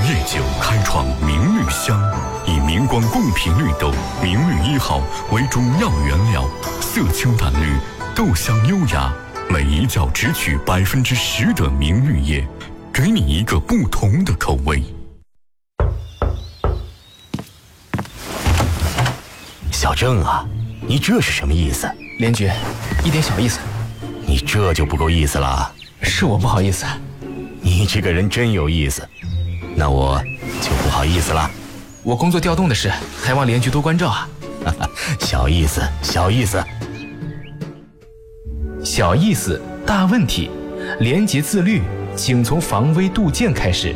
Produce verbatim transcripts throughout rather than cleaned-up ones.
夜酒开创明绿香，以明光贡品绿豆明绿一号为主要原料，色清淡绿，豆香优雅，每一角只取百分之十的明绿叶，给你一个不同的口味。 小郑啊，你这是什么意思？ 连局，一点小意思。 你这就不够意思了。 是我不好意思。 你这个人真有意思，那我就不好意思了。 我工作调动的事，还望连局多关照啊。 小意思，小意思， 小意思，大问题。廉洁自律，请从防微杜渐开始。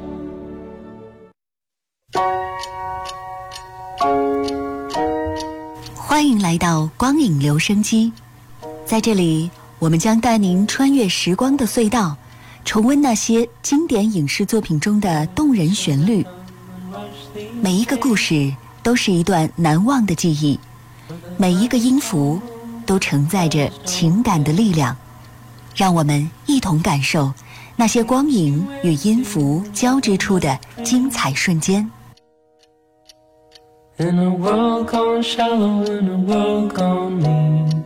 欢迎来到光影留声机，在这里，我们将带您穿越时光的隧道，重温那些经典影视作品中的动人旋律。每一个故事都是一段难忘的记忆，每一个音符都承载着情感的力量。让我们一同感受那些光影与音符交织出的精彩瞬间。 In a world gone shallow, in a world gone mean。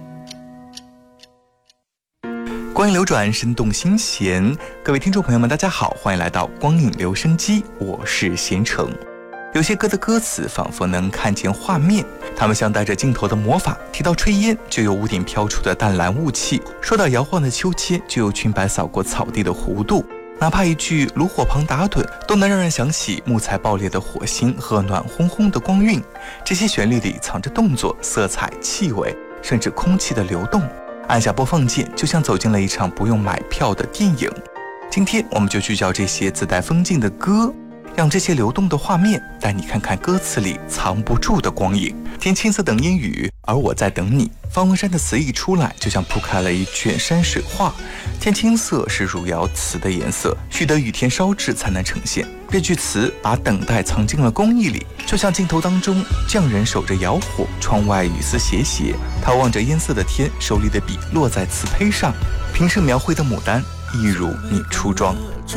光影流转，生动心弦。各位听众朋友们，大家好，欢迎来到光影留声机，我是贤成。有些歌的歌词仿佛能看见画面，它们像带着镜头的魔法，提到炊烟就有屋顶飘出的淡蓝雾气，说到摇晃的秋千就有裙摆扫过草地的弧度，哪怕一句炉火旁打盹，都能让人想起木材爆裂的火星和暖烘烘的光晕。这些旋律里藏着动作、色彩、气味，甚至空气的流动。按下播放键，就像走进了一场不用买票的电影。今天我们就聚焦这些自带风景的歌，让这些流动的画面带你看看歌词里藏不住的光影。天青色等烟雨，而我在等你。方文山的词一出来，就像铺开了一卷山水画。天青色是汝窑瓷的颜色，需得雨天烧制才能呈现。这句词把等待藏进了工艺里，就像镜头当中匠人守着窑火，窗外雨丝斜斜，他望着烟色的天，手里的笔落在瓷胚上，平时描绘的牡丹，一如你初妆。